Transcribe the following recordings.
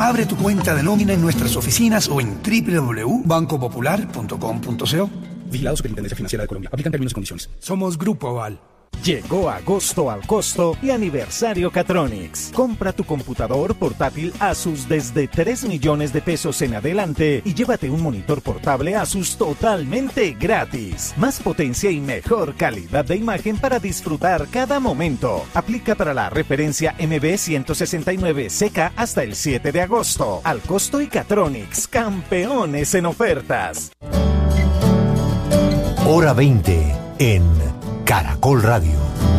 Abre tu cuenta de nómina en nuestras oficinas o en www.bancopopular.com.co. Vigilado Superintendencia Financiera de Colombia. Aplican términos y condiciones. Somos Grupo Aval. Llegó agosto al costo y aniversario Catronics. Compra tu computador portátil Asus desde 3 millones de pesos en adelante y llévate un monitor portable Asus totalmente gratis. Más potencia y mejor calidad de imagen para disfrutar cada momento. Aplica para la referencia MB169CK hasta el 7 de agosto. Al costo y Catronics, campeones en ofertas. Hora 20 en Caracol Radio.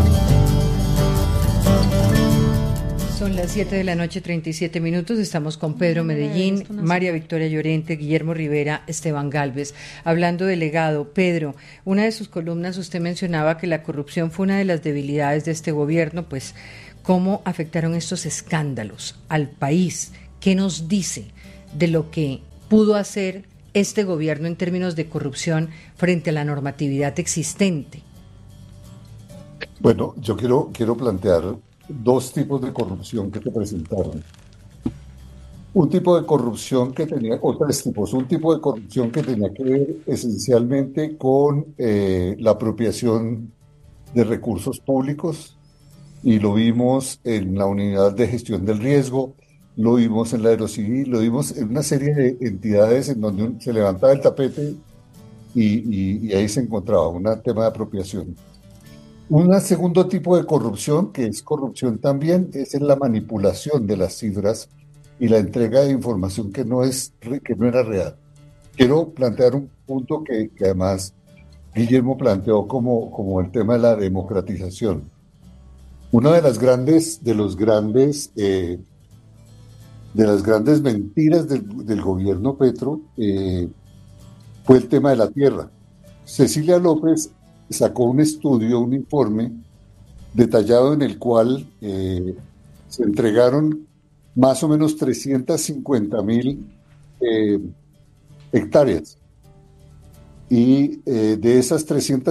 Son las 7 de la noche, 37 minutos. Estamos con Pedro Medellín, María Victoria Llorente, Guillermo Rivera, Esteban Gálvez. Hablando de legado, Pedro, una de sus columnas usted mencionaba que la corrupción fue una de las debilidades de este gobierno. Pues, ¿cómo afectaron estos escándalos al país? ¿Qué nos dice de lo que pudo hacer este gobierno en términos de corrupción frente a la normatividad existente? Bueno, yo quiero plantear dos tipos de corrupción que te presentaron. Un tipo de corrupción que tenía, o tres tipos, un tipo de corrupción que tenía que ver esencialmente con la apropiación de recursos públicos, y lo vimos en la unidad de gestión del riesgo, lo vimos en la Aerocivil, lo vimos en una serie de entidades en donde se levantaba el tapete y ahí se encontraba un tema de apropiación. Un segundo tipo de corrupción, que es corrupción también, es en la manipulación de las cifras y la entrega de información que no era real. Quiero plantear un punto que además Guillermo planteó como el tema de la democratización. Una de las grandes mentiras del gobierno Petro fue el tema de la tierra. Cecilia López sacó un estudio, un informe detallado en el cual se entregaron más o menos 350,000 hectáreas. Y de esas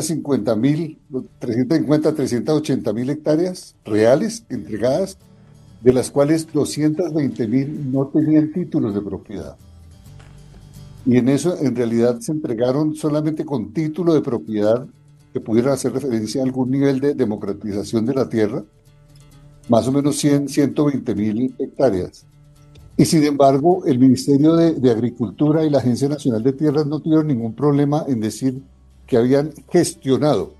380,000 hectáreas reales entregadas, de las cuales 220,000 no tenían títulos de propiedad. Y en eso, en realidad, se entregaron solamente con título de propiedad que pudieran hacer referencia a algún nivel de democratización de la tierra, más o menos 120,000 hectáreas. Y sin embargo, el Ministerio de Agricultura y la Agencia Nacional de Tierras no tuvieron ningún problema en decir que habían gestionado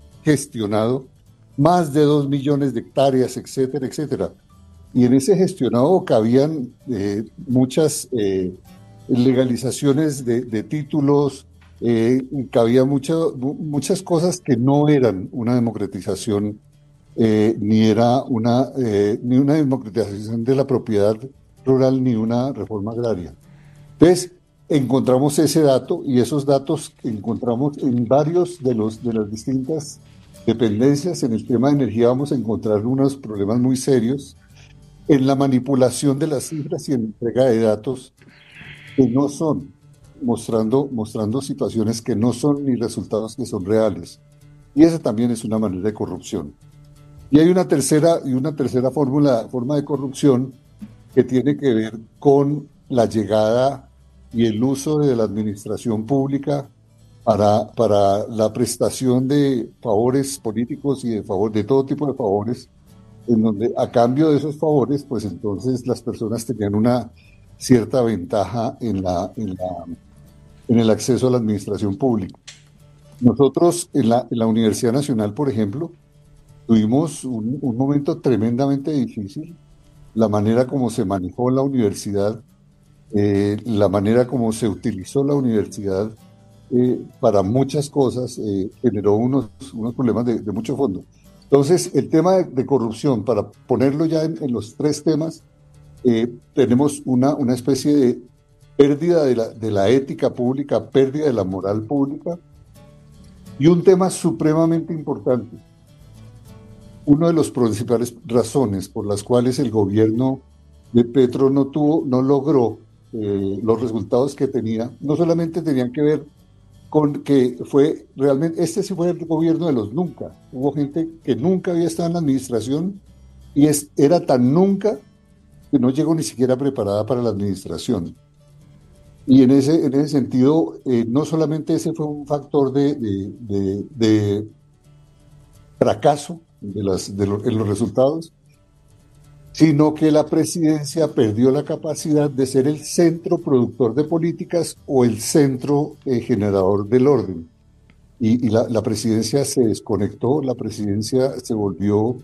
más de 2 millones de hectáreas, etcétera, etcétera. Y en ese gestionado cabían muchas legalizaciones de títulos, cabía muchas cosas que no eran una democratización, ni era ni una democratización de la propiedad rural, ni una reforma agraria. Entonces, encontramos ese dato, y esos datos que encontramos en varios de las distintas dependencias. En el tema de energía vamos a encontrar unos problemas muy serios en la manipulación de las cifras y en la entrega de datos que no son, mostrando situaciones que no son ni resultados que son reales. Y esa también es una manera de corrupción. Y hay una tercera forma de corrupción que tiene que ver con la llegada y el uso de la administración pública para la prestación de favores políticos y de todo tipo de favores, en donde a cambio de esos favores, pues entonces las personas tenían una cierta ventaja en el acceso a la administración pública. Nosotros en la Universidad Nacional, por ejemplo, tuvimos un momento tremendamente difícil. La manera como se manejó la universidad, la manera como se utilizó la universidad para muchas cosas, generó unos problemas de mucho fondo. Entonces, el tema de corrupción, para ponerlo ya en los tres temas, tenemos una especie de pérdida de la ética pública, pérdida de la moral pública, y un tema supremamente importante. Una de las principales razones por las cuales el gobierno de Petro no logró los resultados que tenía, no solamente tenían que ver con que fue realmente, este sí fue el gobierno de los nunca. Hubo gente que nunca había estado en la administración y era tan nunca que no llegó ni siquiera preparada para la administración. Y en ese sentido, no solamente ese fue un factor de fracaso en los resultados, sino que la presidencia perdió la capacidad de ser el centro productor de políticas o el centro generador del orden. Y la presidencia se desconectó, la presidencia se volvió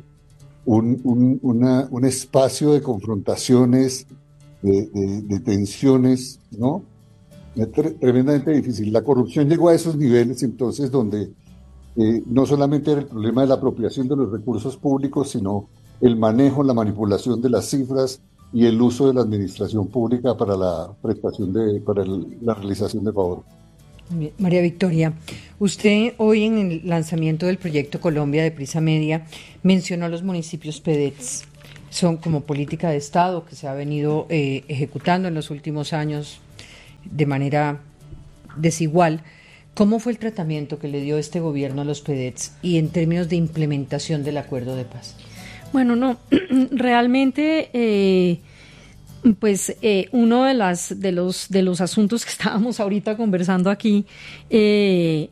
un espacio de confrontaciones, de tensiones, ¿no? Tremendamente difícil. La corrupción llegó a esos niveles entonces donde no solamente era el problema de la apropiación de los recursos públicos, sino el manejo, la manipulación de las cifras y el uso de la administración pública para la realización de favor. María Victoria, usted hoy en el lanzamiento del proyecto Colombia de Prisa Media mencionó los municipios PEDETs. Son como política de Estado que se ha venido ejecutando en los últimos años de manera desigual. ¿Cómo fue el tratamiento que le dio este gobierno a los PEDETs y en términos de implementación del acuerdo de paz? Bueno, no, realmente, uno de los asuntos que estábamos ahorita conversando aquí es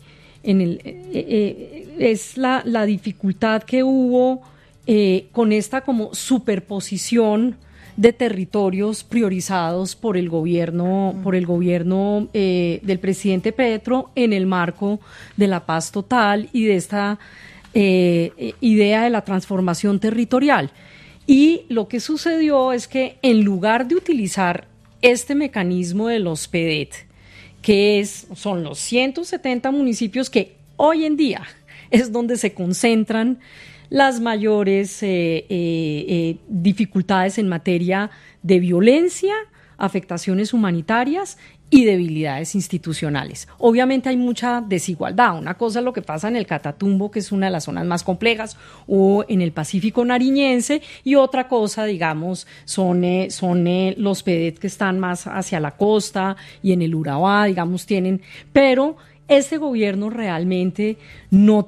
la dificultad que hubo con esta como superposición de territorios priorizados por el gobierno del presidente Petro en el marco de la paz total y de esta idea de la transformación territorial. Y lo que sucedió es que en lugar de utilizar este mecanismo de los PEDET, son los 170 municipios que hoy en día es donde se concentran las mayores dificultades en materia de violencia, afectaciones humanitarias y debilidades institucionales. Obviamente hay mucha desigualdad. Una cosa es lo que pasa en el Catatumbo, que es una de las zonas más complejas, o en el Pacífico nariñense, y otra cosa, digamos, son los PEDET que están más hacia la costa y en el Urabá, digamos, pero este gobierno realmente no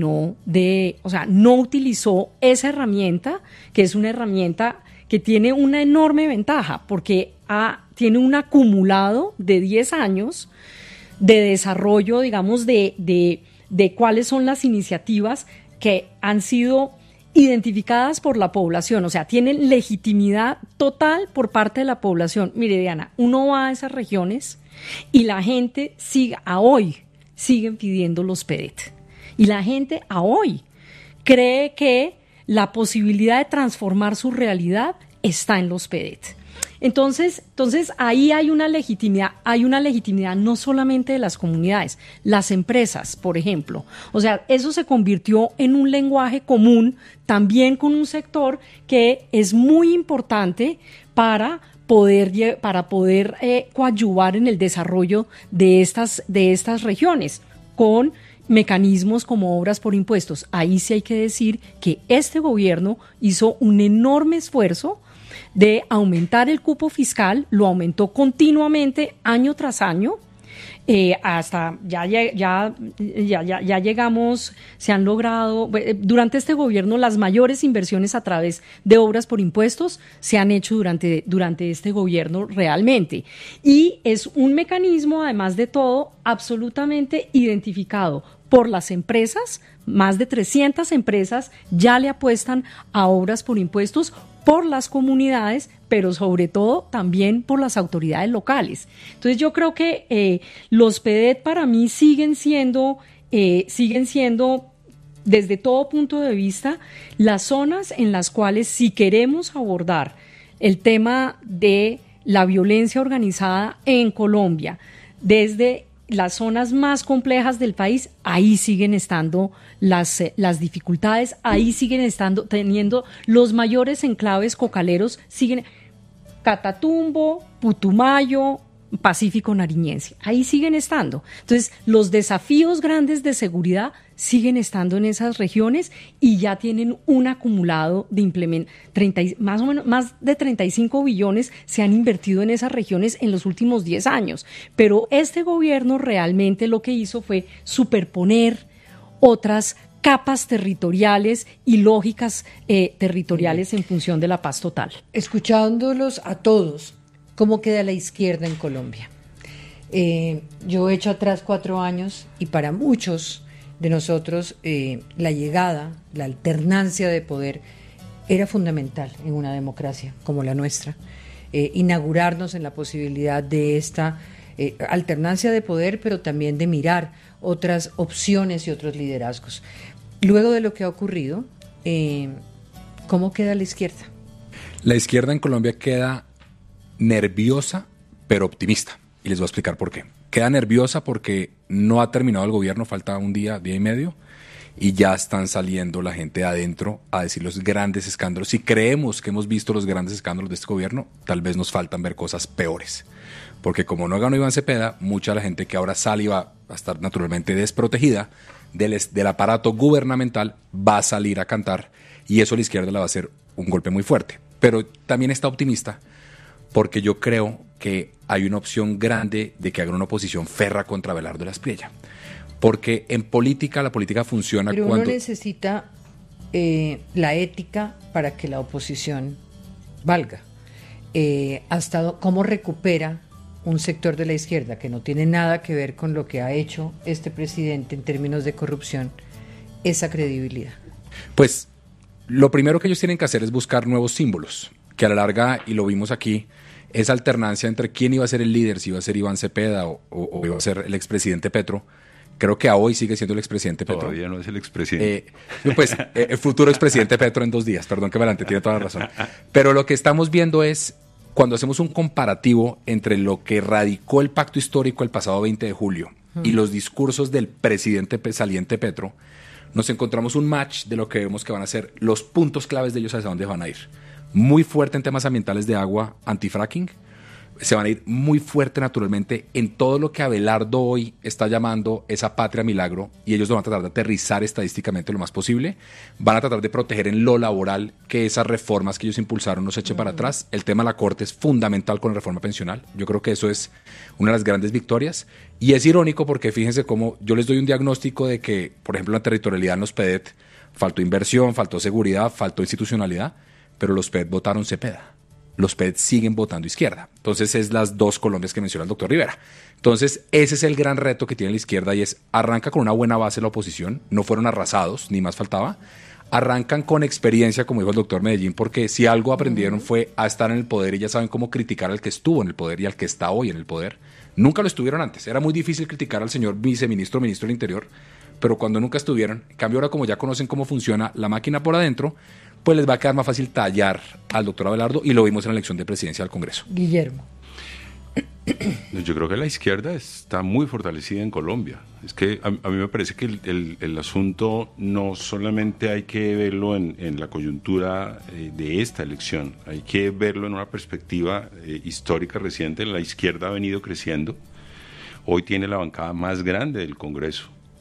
utilizó esa herramienta, que es una herramienta que tiene una enorme ventaja, porque tiene un acumulado de 10 años de desarrollo, digamos, de cuáles son las iniciativas que han sido identificadas por la población, o sea, tienen legitimidad total por parte de la población. Mire, Diana, uno va a esas regiones y la gente siguen pidiendo los PEDET. Y la gente a hoy cree que la posibilidad de transformar su realidad está en los PEDET. Entonces ahí hay una legitimidad no solamente de las comunidades, las empresas, por ejemplo. O sea, eso se convirtió en un lenguaje común también con un sector que es muy importante para poder coadyuvar en el desarrollo de estas regiones con mecanismos como obras por impuestos. Ahí sí hay que decir que este gobierno hizo un enorme esfuerzo de aumentar el cupo fiscal, lo aumentó continuamente año tras año, hasta ya llegamos, se han logrado, durante este gobierno las mayores inversiones a través de obras por impuestos se han hecho durante este gobierno realmente. Y es un mecanismo, además de todo, absolutamente identificado por las empresas. Más de 300 empresas ya le apuestan a obras por impuestos, por las comunidades, pero sobre todo también por las autoridades locales. Entonces yo creo que los PEDET para mí siguen siendo desde todo punto de vista las zonas en las cuales, si queremos abordar el tema de la violencia organizada en Colombia desde las zonas más complejas del país, ahí siguen estando las dificultades, ahí siguen teniendo los mayores enclaves cocaleros, siguen Catatumbo, Putumayo, Pacífico nariñense, ahí siguen estando. Entonces, los desafíos grandes de seguridad siguen estando en esas regiones y ya tienen un acumulado de más de 35 billones se han invertido en esas regiones en los últimos 10 años. Pero este gobierno realmente lo que hizo fue superponer otras capas territoriales y lógicas territoriales en función de la paz total. Escuchándolos a todos, ¿cómo queda la izquierda en Colombia? Yo he hecho atrás 4 años y para muchos de nosotros la llegada, la alternancia de poder era fundamental en una democracia como la nuestra. Inaugurarnos en la posibilidad de esta alternancia de poder, pero también de mirar otras opciones y otros liderazgos. Luego de lo que ha ocurrido, ¿cómo queda la izquierda? La izquierda en Colombia queda nerviosa, pero optimista. Y les voy a explicar por qué. Queda nerviosa porque no ha terminado el gobierno, falta un día y medio, y ya están saliendo la gente de adentro a decir los grandes escándalos. Si creemos que hemos visto los grandes escándalos de este gobierno, tal vez nos faltan ver cosas peores. Porque como no ganó Iván Cepeda, mucha de la gente que ahora sale y va a estar naturalmente desprotegida del aparato gubernamental va a salir a cantar, y eso a la izquierda le va a hacer un golpe muy fuerte. Pero también está optimista porque yo creo que hay una opción grande de que haga una oposición férrea contra Abelardo de la Espriella. Porque en política, la política funciona pero cuando... uno necesita la ética para que la oposición valga. ¿Cómo recupera un sector de la izquierda que no tiene nada que ver con lo que ha hecho este presidente en términos de corrupción esa credibilidad? Pues lo primero que ellos tienen que hacer es buscar nuevos símbolos, que a la larga, y lo vimos aquí, esa alternancia entre quién iba a ser el líder, si iba a ser Iván Cepeda o iba a ser el expresidente Petro. Creo que a hoy sigue siendo el expresidente Petro. Todavía no es el expresidente. El futuro expresidente Petro en 2 días, perdón que me adelante, tiene toda la razón. Pero lo que estamos viendo es, cuando hacemos un comparativo entre lo que radicó el pacto histórico el pasado 20 de julio y los discursos del presidente saliente Petro, nos encontramos un match de lo que vemos que van a ser los puntos claves de ellos hacia dónde van a ir. Muy fuerte en temas ambientales de agua, antifracking. Se van a ir muy fuerte naturalmente en todo lo que Abelardo hoy está llamando esa patria milagro, y ellos lo van a tratar de aterrizar estadísticamente lo más posible. Van a tratar de proteger en lo laboral que esas reformas que ellos impulsaron no se echen para atrás. El tema de la Corte es fundamental con la reforma pensional. Yo creo que eso es una de las grandes victorias, y es irónico porque fíjense cómo yo les doy un diagnóstico de que, por ejemplo, en la territorialidad en los PEDET faltó inversión, faltó seguridad, faltó institucionalidad, pero los PEDET votaron Cepeda. Los PEDET siguen votando izquierda. Entonces es las 2 Colombias que menciona el doctor Rivera. Entonces ese es el gran reto que tiene la izquierda, y es arranca con una buena base la oposición, no fueron arrasados, ni más faltaba. Arrancan con experiencia, como dijo el doctor Medellín, porque si algo aprendieron fue a estar en el poder y ya saben cómo criticar al que estuvo en el poder y al que está hoy en el poder. Nunca lo estuvieron antes. Era muy difícil criticar al señor viceministro, ministro del Interior, pero cuando nunca estuvieron, en cambio ahora como ya conocen cómo funciona la máquina por adentro, pues les va a quedar más fácil tallar al doctor Abelardo, y lo vimos en la elección de presidencia del Congreso. Guillermo. Yo creo que la izquierda está muy fortalecida en Colombia. Es que a mí me parece que el asunto no solamente hay que verlo en la coyuntura de esta elección, hay que verlo en una perspectiva histórica reciente. La izquierda ha venido creciendo, hoy tiene la bancada más grande del Congreso.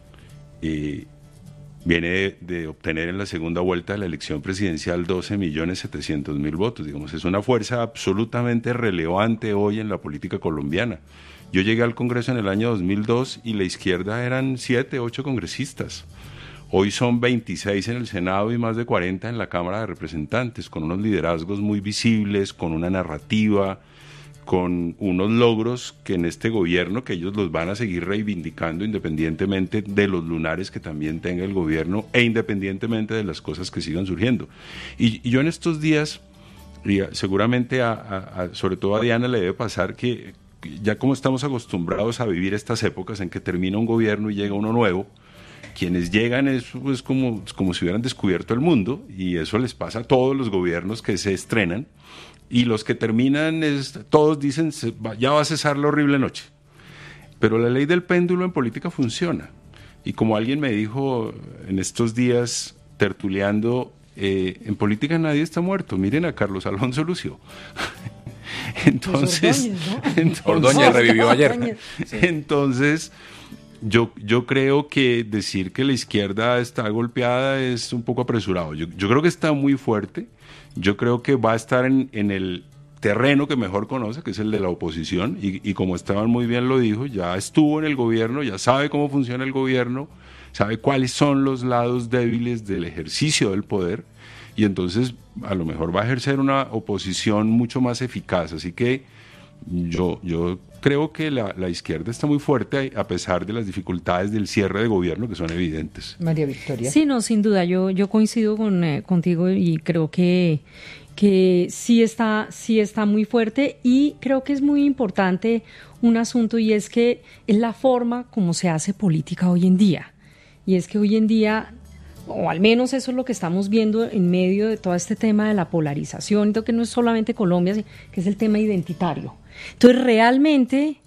Viene de obtener en la segunda vuelta de la elección presidencial 12.700.000 votos. Digamos, es una fuerza absolutamente relevante hoy en la política colombiana. Yo llegué al Congreso en el año 2002 y la izquierda eran 7, 8 congresistas. Hoy son 26 en el Senado y más de 40 en la Cámara de Representantes, con unos liderazgos muy visibles, con una narrativa, con unos logros que en este gobierno, que ellos los van a seguir reivindicando independientemente de los lunares que también tenga el gobierno e independientemente de las cosas que sigan surgiendo. Y yo en estos días, seguramente sobre todo a Diana le debe pasar que ya como estamos acostumbrados a vivir estas épocas en que termina un gobierno y llega uno nuevo, quienes llegan es pues como si hubieran descubierto el mundo, y eso les pasa a todos los gobiernos que se estrenan. Y los que terminan, todos dicen, ya va a cesar la horrible noche. Pero la ley del péndulo en política funciona. Y como alguien me dijo en estos días, tertuleando, en política nadie está muerto. Miren a Carlos Alonso Lucio. Entonces, Ordóñez revivió ayer. Sí. Entonces, yo creo que decir que la izquierda está golpeada es un poco apresurado. Yo creo que está muy fuerte. Yo creo que va a estar en el terreno que mejor conoce, que es el de la oposición, y como Esteban muy bien lo dijo, ya estuvo en el gobierno, ya sabe cómo funciona el gobierno, sabe cuáles son los lados débiles del ejercicio del poder, y entonces a lo mejor va a ejercer una oposición mucho más eficaz. Así que yo creo que la izquierda está muy fuerte a pesar de las dificultades del cierre de gobierno que son evidentes. María Victoria. Sí, no, sin duda, yo coincido contigo y creo que sí está muy fuerte, y creo que es muy importante un asunto, y es que es la forma como se hace política hoy en día. Y es que hoy en día, o al menos eso es lo que estamos viendo en medio de todo este tema de la polarización, que no es solamente Colombia, que es el tema identitario. Entonces, realmente,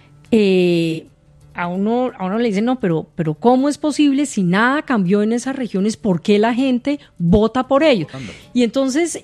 a uno le dicen, no, pero ¿cómo es posible si nada cambió en esas regiones? ¿Por qué la gente vota por ellos? Y entonces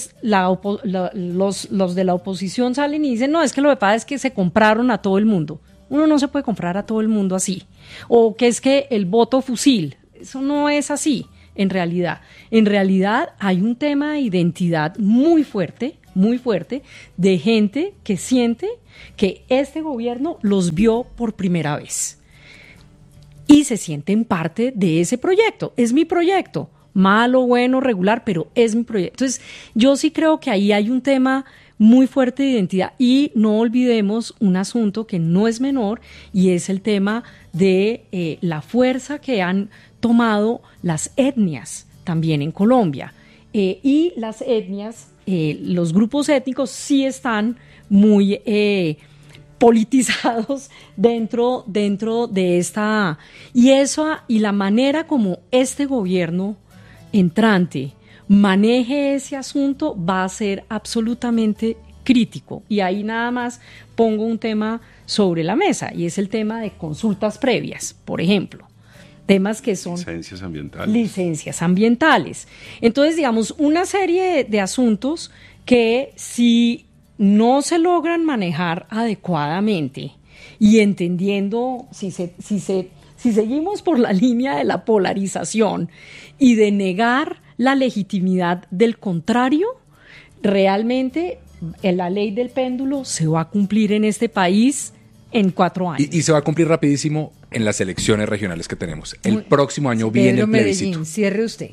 los de la oposición salen y dicen, no, es que lo que pasa es que se compraron a todo el mundo. Uno no se puede comprar a todo el mundo así. O que es que el voto fusil. Eso no es así, en realidad. En realidad hay un tema de identidad muy fuerte, de gente que siente que este gobierno los vio por primera vez. Y se sienten parte de ese proyecto. Es mi proyecto. Malo, bueno, regular, pero es mi proyecto. Entonces, yo sí creo que ahí hay un tema muy fuerte de identidad, y no olvidemos un asunto que no es menor, y es el tema de la fuerza que han tomado las etnias también en Colombia. Y las etnias, los grupos étnicos sí están muy politizados dentro de esta, y la manera como este gobierno entrante maneje ese asunto va a ser absolutamente crítico. Y ahí nada más pongo un tema sobre la mesa, y es el tema de consultas previas, por ejemplo. Temas que son licencias ambientales. Entonces, digamos, una serie de asuntos que, si no se logran manejar adecuadamente y entendiendo, si seguimos por la línea de la polarización y de negar la legitimidad del contrario, realmente la ley del péndulo se va a cumplir en este país en 4 años. Y se va a cumplir rapidísimo en las elecciones regionales que tenemos. El próximo año viene el plebiscito. Medellín, cierre usted.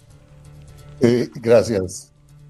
Gracias.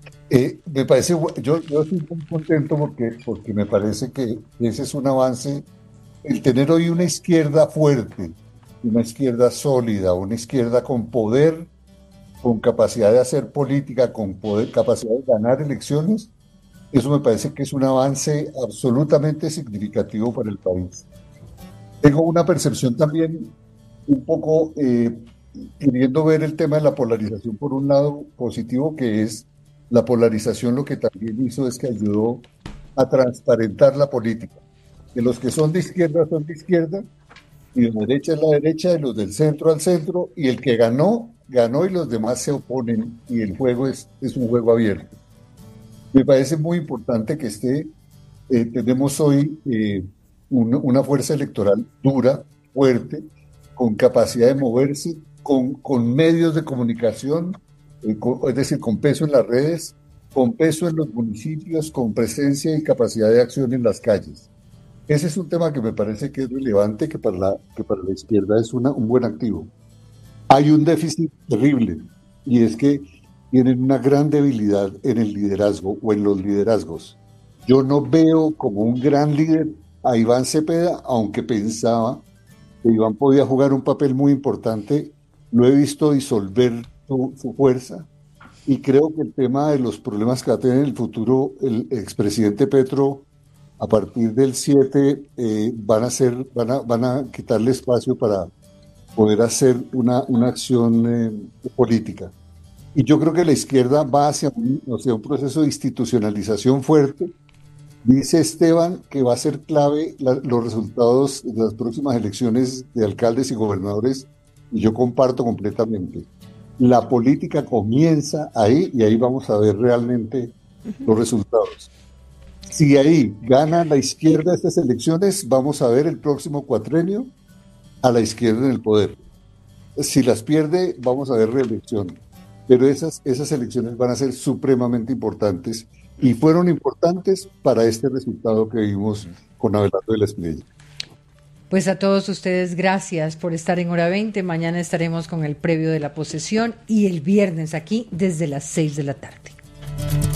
Me parece, yo estoy muy contento porque me parece que ese es un avance. El tener hoy una izquierda fuerte, una izquierda sólida, una izquierda con poder, con capacidad de hacer política, con poder, capacidad de ganar elecciones, eso me parece que es un avance absolutamente significativo para el país. Tengo una percepción también un poco queriendo ver el tema de la polarización por un lado positivo, que es la polarización. Lo que también hizo es que ayudó a transparentar la política. Que los que son de izquierda son de izquierda, y de derecha es la derecha, y los del centro al centro, y el que ganó, ganó, y los demás se oponen, y el juego es un juego abierto. Me parece muy importante que tenemos hoy una fuerza electoral dura, fuerte, con capacidad de moverse, con medios de comunicación, es decir, con peso en las redes, con peso en los municipios, con presencia y capacidad de acción en las calles. Ese es un tema que me parece que es relevante, que para la izquierda es un buen activo. Hay un déficit terrible, y es que tienen una gran debilidad en el liderazgo o en los liderazgos. Yo no veo como un gran líder a Iván Cepeda, aunque pensaba que Iván podía jugar un papel muy importante. Lo he visto disolver su fuerza, y creo que el tema de los problemas que va a tener en el futuro el expresidente Petro a partir del 7 van a quitarle espacio para poder hacer una acción política. Y yo creo que la izquierda va hacia un proceso de institucionalización fuerte. Dice Esteban que va a ser clave los resultados de las próximas elecciones de alcaldes y gobernadores, y yo comparto completamente. La política comienza ahí, y ahí vamos a ver realmente los resultados. Si ahí gana la izquierda estas elecciones, vamos a ver el próximo cuatrenio a la izquierda en el poder. Si las pierde, vamos a ver reelección. Pero esas elecciones van a ser supremamente importantes, y fueron importantes para este resultado que vimos con Abelardo de la Espriella. Pues a todos ustedes, gracias por estar en Hora 20. Mañana estaremos con el previo de la posesión y el viernes aquí desde las 6 de la tarde.